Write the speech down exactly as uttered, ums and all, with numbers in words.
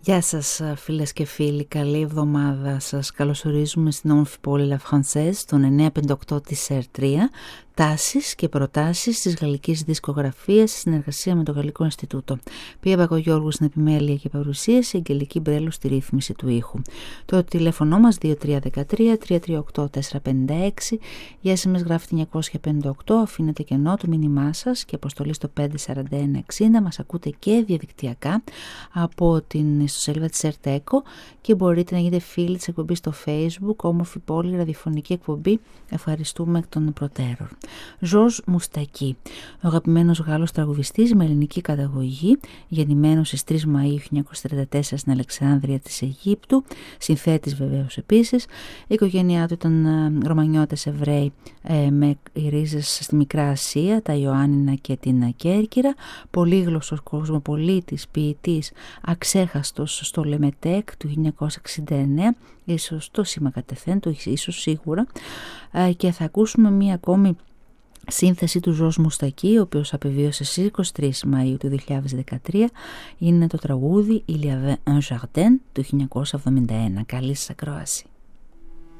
Γεια σας φίλες και φίλοι, καλή εβδομάδα. Σας καλωσορίζουμε στην όμορφη πόλη La Française, στον εννιακόσια πενήντα οκτώ της ΕΡ τρία, τάσεις και προτάσεις της γαλλικής δισκογραφίας σε συνεργασία με το Γαλλικό Ινστιτούτο. Πία Μπακογιώργου στην επιμέλεια και παρουσίαση, Αγγελική Μπρέλου στη ρύθμιση του ήχου. Το τηλέφωνο μας δύο τρία ένα τρία τρία τρία οκτώ τέσσερα πέντε έξι, για ες εμ ες γράφετε εννιακόσια πενήντα οκτώ, αφήνετε κενό το μήνυμά σας και αποστολή στο πέντε τέσσερα ένα εξήντα. Μας ακούτε και διαδικτυακά από την ιστοσελίδα της ΕΡΤΕΚΟ και μπορείτε να γίνετε φίλοι της εκπομπής στο Facebook, όμορφη πόλη, ραδιοφωνική εκπομπή. Ευχαριστούμε εκ των προτέρων. Ζορζ Μουστακί, ο αγαπημένος Γάλλος τραγουδιστής με ελληνική καταγωγή, γεννημένος στις τρεις Μαΐου χίλια εννιακόσια τριάντα τέσσερα στην Αλεξάνδρεια της Αιγύπτου, συνθέτης βεβαίως επίσης. Η οικογένειά του ήταν Ρωμανιώτες Εβραίοι ε, με ρίζες στη Μικρά Ασία, τα Ιωάννινα και την Κέρκυρα, πολύγλωσσος κοσμοπολίτης, ποιητής, αξέχαστος στο Λεμετέκ του χίλια εννιακόσια εξήντα εννέα, ίσως το σήμα κατεθέν, το ίσως σίγουρα, ε, και θα ακούσουμε μία ακόμη σύνθεση του Ζορζ Μουστακί, ο οποίος απεβίωσε στις είκοσι τρεις Μαΐου του δύο χιλιάδες δεκατρία. Είναι το τραγούδι Il y avait un jardin του χίλια εννιακόσια εβδομήντα ένα. Καλή σας ακρόαση.